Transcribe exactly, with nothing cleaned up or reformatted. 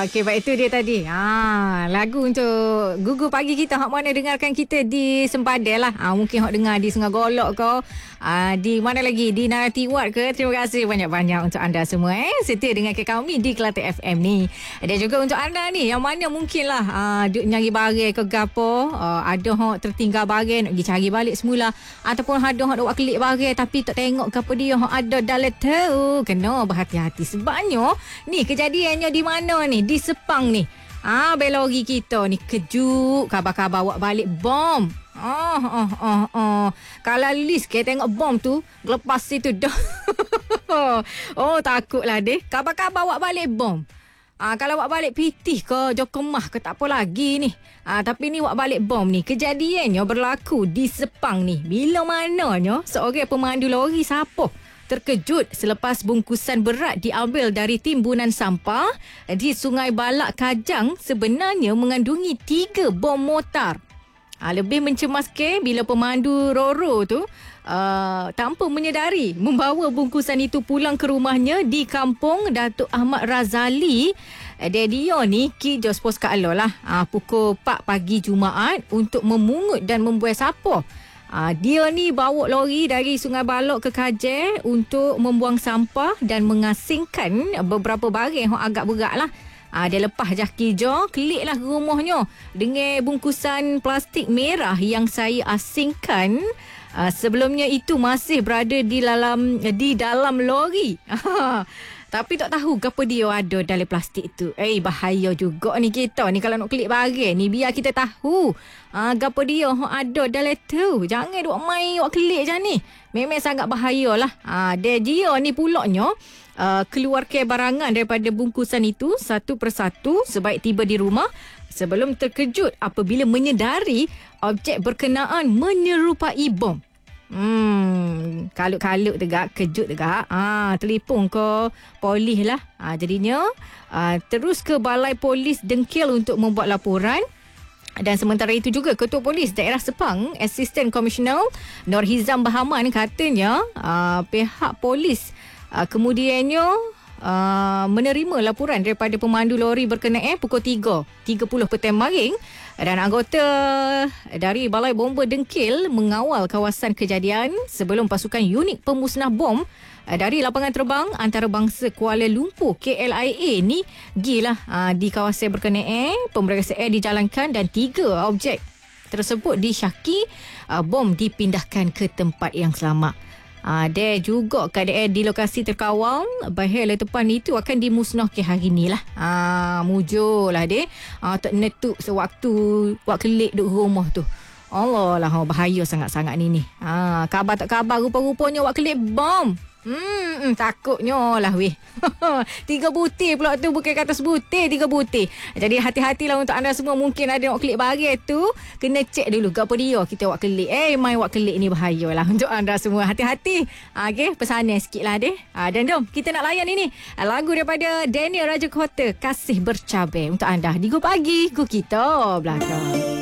Okey, baik, itu dia tadi. Ha, lagu untuk Gugu Pagi kita. Hak mana dengarkan kita di Sempadan lah. Ha, mungkin hak dengar di Sungai Golok ke. Ha, di mana lagi? Di Narati Ward ke. Terima kasih banyak-banyak untuk anda semua. Eh. Setia dengan kami di Kelantan F M ni. Dan juga untuk anda ni, yang mana mungkin lah ha, duk nyari barang ke gapo. Ha, ada hak tertinggal barang, nak pergi cari balik semula. Ataupun ada hak nak buat klik barang tapi tak tengok gapo dia hak ada dalam tu. Kena berhati-hati. Sebabnya, ni kejadiannya di mana ni? Di Sepang ni. Ah, Belori kita ni kejut khabar-khabar bawa balik bom. Oh, oh, oh, oh. Kalau list kita tengok bom tu, lepas itu dah. Oh, takutlah deh. Khabar-khabar bawa balik bom. Ah, kalau bawa balik pitih ke Jokemah ke tak apa lagi ni. Ah, tapi ni bawa balik bom ni. Kejadiannya berlaku di Sepang ni. Bila mananya seorang pemandu lori siapa terkejut selepas bungkusan berat diambil dari timbunan sampah di Sungai Balak Kajang sebenarnya mengandungi tiga bom mortar. Ha, lebih mencemaskan bila pemandu Roro tu uh, tanpa menyedari membawa bungkusan itu pulang ke rumahnya di kampung Datuk Ahmad Razali. Dia dia ni Ki Jos Pos Kak Aloh lah. Ha, pukul empat pagi Jumaat untuk memungut dan membuai sampah. Ha, dia ni bawa lori dari Sungai Balok ke Kajer untuk membuang sampah dan mengasingkan beberapa barang yang agak berat lah. Ha, dia lepas jaki jo, kliklah ke rumahnya dengan bungkusan plastik merah yang saya asingkan. Ha, sebelumnya itu masih berada di dalam di dalam lori. Ha, tapi tak tahu apa dia ada dalam plastik tu. Eh, bahaya juga ni kita ni kalau nak klik barang ni. Biar kita tahu ah, apa dia ada dalam tu. Jangan duk main duk klik macam ni. Memang sangat bahaya lah. Ah, dia dia ni pulaknya uh, keluarkan barangan daripada bungkusan itu satu persatu sebaik tiba di rumah. Sebelum terkejut apabila menyedari objek berkenaan menyerupai bom. Hmm, kalut-kalut tegak, kejut tegak. Ah, telefon ke polis lah. Ah, jadinya ah, terus ke Balai Polis Dengkil untuk membuat laporan. Dan sementara itu juga Ketua Polis Daerah Sepang, Assistant Commissioner Nur Hizam Bahaman katanya ah, pihak polis ah, kemudiannya Uh, menerima laporan daripada pemandu lori berkenaan pukul tiga tiga puluh petang kemarin dan anggota dari Balai Bomba Dengkil mengawal kawasan kejadian sebelum pasukan unit pemusnah bom uh, dari lapangan terbang antarabangsa Kuala Lumpur K L I A ni gilah uh, di kawasan berkenaan. Pemeriksaan dijalankan dan tiga objek tersebut disyaki uh, bom dipindahkan ke tempat yang selamat. Ah, dia juga keadaan di lokasi terkawal bahaya letupan itu akan dimusnahkan hari ni lah. Ah, mujur lah dia. Ah, tak netuk sewaktu buat kelik duduk rumah tu. Allah lah, bahaya sangat-sangat ni ni. Ah, kabar tak kabar rupa-rupanya buat kelik bom. Hmm, takutnya lah weh. Tiga butir pula tu, bukan kata sebutir, tiga butir. Jadi hati-hatilah untuk anda semua. Mungkin ada nak klik barang tu, kena cek dulu ke apa dia kita buat klik. Eh, main buat klik ni bahaya lah untuk anda semua. Hati-hati. Ha, okay, pesanan sikit lah deh. Ha, dan jom kita nak layan ini lagu daripada Daniel Raja Kota, Kasih Bercabai untuk anda di Go Pagi, Go Kita Belakang.